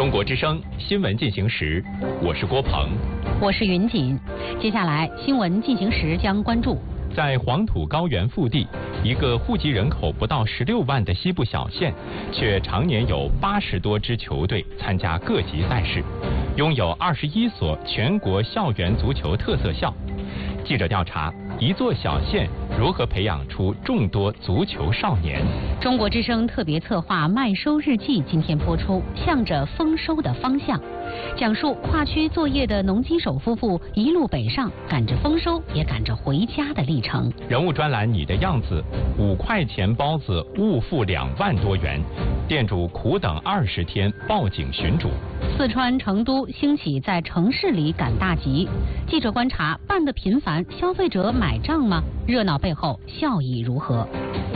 中国之声新闻进行时，我是郭鹏， 我是云锦。接下来新闻进行时将关注， 在黄土高原腹地，一个户籍人口不到16万的西部小县，却常年有80多支球队参加各级赛事，拥有21所全国校园足球特色校。记者调查，一座小县如何培养出众多足球少年？ 中国之声特别策划《麦收日记》今天播出，向着丰收的方向，讲述跨区作业的农机手夫妇一路北上，赶着丰收也赶着回家的历程。 人物专栏你的样子，5块钱包子误付2万多元，店主苦等20天报警寻主。 四川成都兴起在城市里赶大集，记者观察办得频繁，消费者买账吗？热闹背后效益如何？